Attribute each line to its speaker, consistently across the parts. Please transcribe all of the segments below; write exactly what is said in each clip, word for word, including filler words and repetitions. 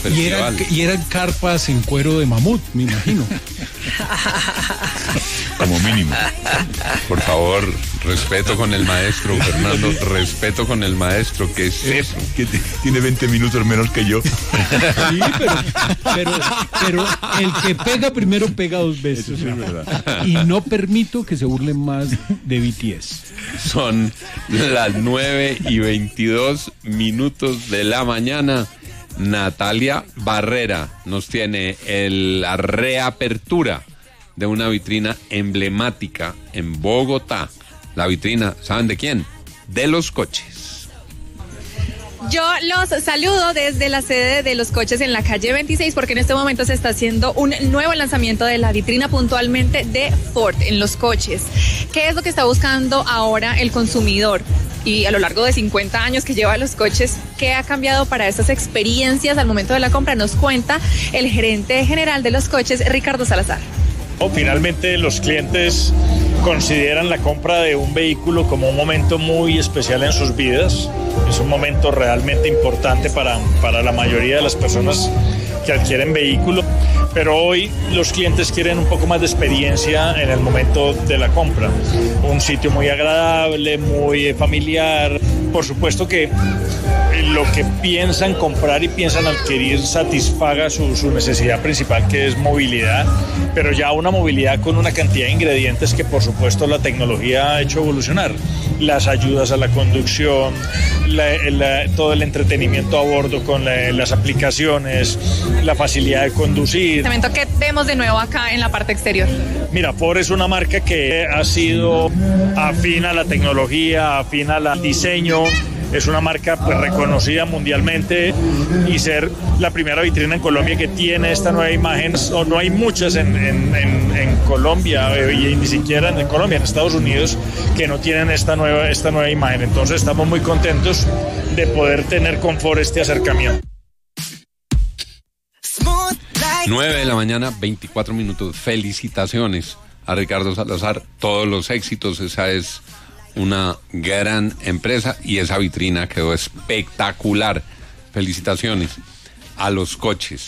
Speaker 1: festival.
Speaker 2: Y eran, y eran carpas en cuero de mamut, me imagino.
Speaker 3: Como mínimo.
Speaker 1: Por favor, respeto con el maestro, Fernando, respeto con el maestro, ¿qué es eso?
Speaker 3: Que t- tiene veinte minutos menos que yo.
Speaker 2: Sí, pero, pero, pero el que pega primero pega dos veces.
Speaker 3: Eso sí es verdad.
Speaker 2: Y no permito que se burlen más de B T S.
Speaker 1: Son las nueve y veintidós minutos de la mañana. Natalia Barrera nos tiene el, la reapertura de una vitrina emblemática en Bogotá. La vitrina, ¿saben de quién? De los coches.
Speaker 4: Yo los saludo desde la sede de los coches en la calle veintiséis porque en este momento se está haciendo un nuevo lanzamiento de la vitrina puntualmente de Ford en los coches. ¿Qué es lo que está buscando ahora el consumidor? Y a lo largo de cincuenta años que lleva los coches, ¿qué ha cambiado para estas experiencias al momento de la compra? Nos cuenta el gerente general de los coches, Ricardo Salazar.
Speaker 5: Finalmente los clientes consideran la compra de un vehículo como un momento muy especial en sus vidas. Es un momento realmente importante para, para la mayoría de las personas que adquieren vehículos, pero hoy los clientes quieren un poco más de experiencia en el momento de la compra. Un sitio muy agradable, muy familiar. Por supuesto que lo que piensan comprar y piensan adquirir satisfaga su, su necesidad principal, que es movilidad, pero ya una movilidad con una cantidad de ingredientes que por supuesto la tecnología ha hecho evolucionar. Las ayudas a la conducción, la, la, todo el entretenimiento a bordo con la, las aplicaciones, la facilidad de conducir.
Speaker 4: ¿Qué vemos de nuevo acá en la parte exterior?
Speaker 5: Mira, Ford es una marca que ha sido afín a la tecnología, afín al diseño. Es una marca pues, reconocida mundialmente, y ser la primera vitrina en Colombia que tiene esta nueva imagen. No, no hay muchas en, en, en, en Colombia, y ni siquiera en Colombia, en Estados Unidos, que no tienen esta nueva, esta nueva imagen. Entonces estamos muy contentos de poder tener con Ford este acercamiento.
Speaker 1: nueve de la mañana, veinticuatro minutos. Felicitaciones a Ricardo Salazar, todos los éxitos. Esa es una gran empresa y esa vitrina quedó espectacular. Felicitaciones a los coches.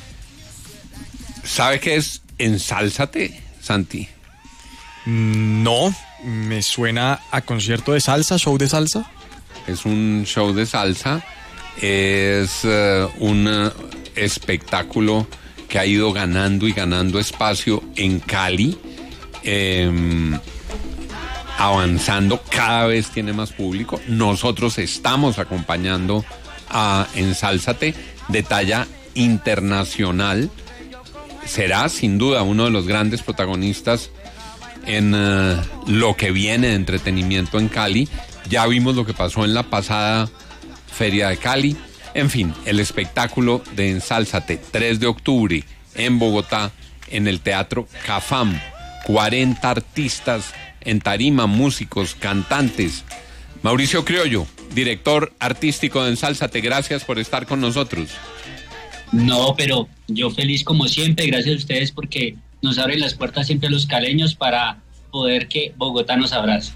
Speaker 1: ¿Sabe qué es Ensálzate, Santi?
Speaker 6: No, me suena a concierto de salsa, show de salsa.
Speaker 1: Es un show de salsa, es uh, un uh, espectáculo que ha ido ganando y ganando espacio en Cali, eh, avanzando, cada vez tiene más público. Nosotros estamos acompañando a Ensálzate de talla internacional. Será sin duda uno de los grandes protagonistas en uh, lo que viene de entretenimiento en Cali. Ya vimos lo que pasó en la pasada Feria de Cali. En fin, el espectáculo de Ensálzate, tres de octubre en Bogotá, en el Teatro Cafam. cuarenta artistas en tarima, músicos, cantantes. Mauricio Criollo, director artístico de Ensálzate, gracias por estar con nosotros.
Speaker 7: No, pero yo feliz como siempre, gracias a ustedes porque nos abren las puertas siempre a los caleños para poder que Bogotá nos abrace.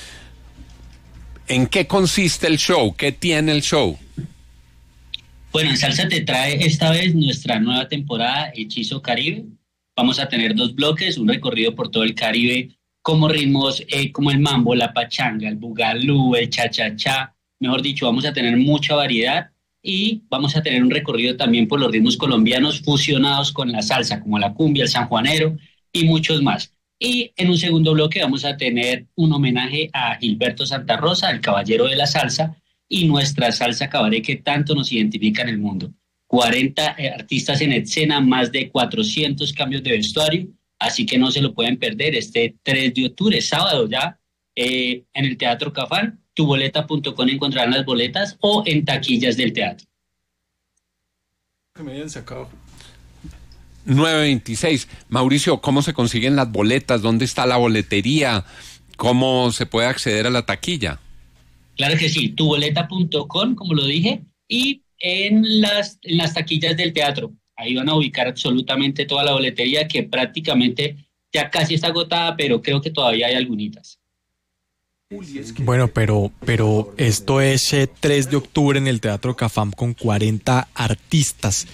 Speaker 1: ¿En qué consiste el show? ¿Qué tiene el show?
Speaker 7: Bueno, Ensálzate trae esta vez nuestra nueva temporada Hechizo Caribe. Vamos a tener dos bloques, un recorrido por todo el Caribe, como ritmos eh, como el mambo, la pachanga, el bugalú, el cha-cha-cha. Mejor dicho, vamos a tener mucha variedad y vamos a tener un recorrido también por los ritmos colombianos fusionados con la salsa, como la cumbia, el sanjuanero y muchos más. Y en un segundo bloque vamos a tener un homenaje a Gilberto Santa Rosa, el caballero de la salsa, y nuestra salsa cabaret que tanto nos identifica en el mundo. cuarenta eh, artistas en escena, más de cuatrocientos cambios de vestuario, así que no se lo pueden perder este tres de octubre, sábado ya, eh, en el Teatro Cafán. tuboleta punto com encontrarán las boletas o en taquillas del teatro.
Speaker 2: Que me hayan sacado.
Speaker 1: nueve veintiséis. Mauricio, ¿cómo se consiguen las boletas? ¿Dónde está la boletería? ¿Cómo se puede acceder a la taquilla?
Speaker 7: Claro que sí, tuboleta punto com, como lo dije, y en las, en las taquillas del teatro. Ahí van a ubicar absolutamente toda la boletería que prácticamente ya casi está agotada, pero creo que todavía hay algunitas.
Speaker 6: Bueno, pero, pero esto es eh, tres de octubre en el Teatro Cafam con cuarenta artistas.